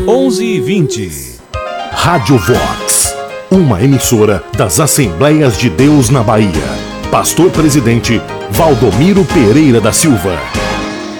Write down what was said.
11h20. Rádio Vox, uma emissora das Assembleias de Deus na Bahia. Pastor Presidente Valdomiro Pereira da Silva.